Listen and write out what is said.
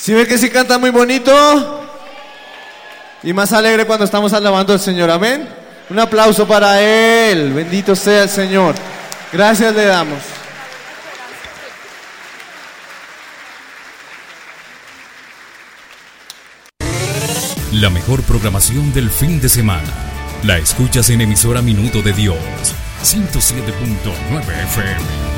¿Sí ve que sí canta muy bonito? Y más alegre cuando estamos alabando al Señor, amén. Un aplauso para Él, bendito sea el Señor. Gracias le damos. La mejor programación del fin de semana la escuchas en emisora Minuto de Dios, 107.9 FM.